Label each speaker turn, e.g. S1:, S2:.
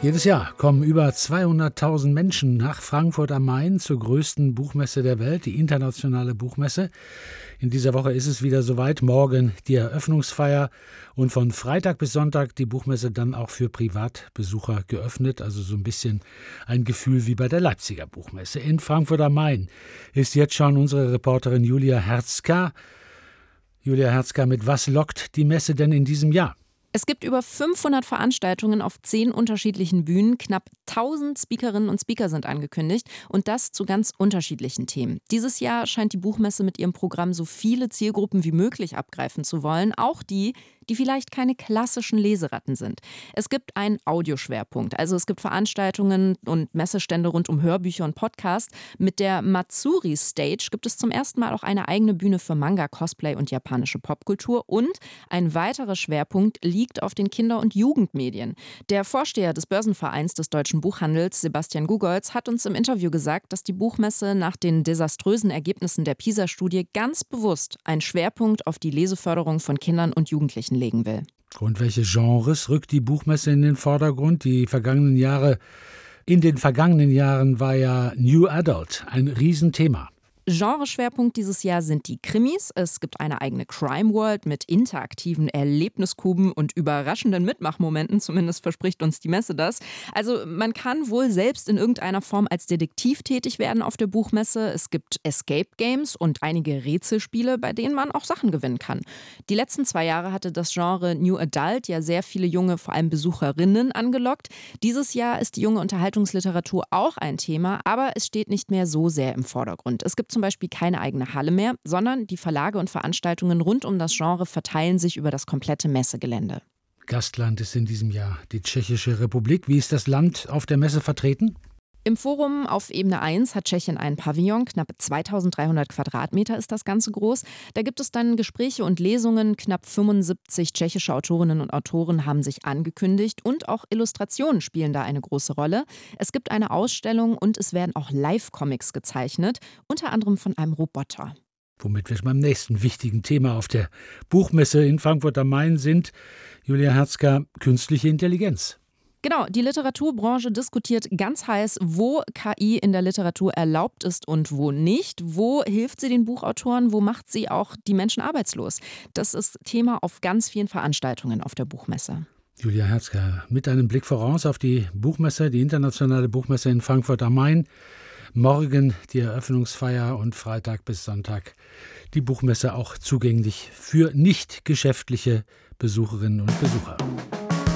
S1: Jedes Jahr kommen über 200.000 Menschen nach Frankfurt am Main zur größten Buchmesse der Welt, die internationale Buchmesse. In dieser Woche ist es wieder soweit. Morgen die Eröffnungsfeier und von Freitag bis Sonntag die Buchmesse dann auch für Privatbesucher geöffnet. Also so ein bisschen ein Gefühl wie bei der Leipziger Buchmesse. In Frankfurt am Main ist jetzt schon unsere Reporterin Julia Herzka. Julia Herzka, mit was lockt die Messe denn in diesem Jahr?
S2: Es gibt über 500 Veranstaltungen auf 10 unterschiedlichen Bühnen. Knapp 1000 Speakerinnen und Speaker sind angekündigt und das zu ganz unterschiedlichen Themen. Dieses Jahr scheint die Buchmesse mit ihrem Programm so viele Zielgruppen wie möglich abgreifen zu wollen. Auch die vielleicht keine klassischen Leseratten sind. Es gibt einen Audioschwerpunkt. Also es gibt Veranstaltungen und Messestände rund um Hörbücher und Podcasts. Mit der Matsuri Stage gibt es zum ersten Mal auch eine eigene Bühne für Manga, Cosplay und japanische Popkultur. Und ein weiterer Schwerpunkt liegt auf den Kinder- und Jugendmedien. Der Vorsteher des Börsenvereins des deutschen Buchhandels, Sebastian Gugolz, hat uns im Interview gesagt, dass die Buchmesse nach den desaströsen Ergebnissen der PISA-Studie ganz bewusst einen Schwerpunkt auf die Leseförderung von Kindern und Jugendlichen legen will.
S1: Und welche Genres rückt die Buchmesse in den Vordergrund? In den vergangenen Jahren war ja New Adult ein Riesenthema.
S2: Genreschwerpunkt dieses Jahr sind die Krimis. Es gibt eine eigene Crime World mit interaktiven Erlebniskuben und überraschenden Mitmachmomenten. Zumindest verspricht uns die Messe das. Also man kann wohl selbst in irgendeiner Form als Detektiv tätig werden auf der Buchmesse. Es gibt Escape Games und einige Rätselspiele, bei denen man auch Sachen gewinnen kann. Die letzten 2 Jahre hatte das Genre New Adult ja sehr viele junge, vor allem Besucherinnen, angelockt. Dieses Jahr ist die junge Unterhaltungsliteratur auch ein Thema, aber es steht nicht mehr so sehr im Vordergrund. Es gibt zum Beispiel keine eigene Halle mehr, sondern die Verlage und Veranstaltungen rund um das Genre verteilen sich über das komplette Messegelände.
S1: Gastland ist in diesem Jahr die Tschechische Republik. Wie ist das Land auf der Messe vertreten?
S2: Im Forum auf Ebene 1 hat Tschechien einen Pavillon, knapp 2300 Quadratmeter ist das Ganze groß. Da gibt es dann Gespräche und Lesungen, knapp 75 tschechische Autorinnen und Autoren haben sich angekündigt und auch Illustrationen spielen da eine große Rolle. Es gibt eine Ausstellung und es werden auch Live-Comics gezeichnet, unter anderem von einem Roboter.
S1: Womit wir beim nächsten wichtigen Thema auf der Buchmesse in Frankfurt am Main sind, Julia Herzka, künstliche Intelligenz.
S2: Genau, die Literaturbranche diskutiert ganz heiß, wo KI in der Literatur erlaubt ist und wo nicht. Wo hilft sie den Buchautoren, wo macht sie auch die Menschen arbeitslos? Das ist Thema auf ganz vielen Veranstaltungen auf der Buchmesse.
S1: Julia Herzka, mit einem Blick voraus auf die Buchmesse, die internationale Buchmesse in Frankfurt am Main. Morgen die Eröffnungsfeier und Freitag bis Sonntag die Buchmesse auch zugänglich für nicht geschäftliche Besucherinnen und Besucher.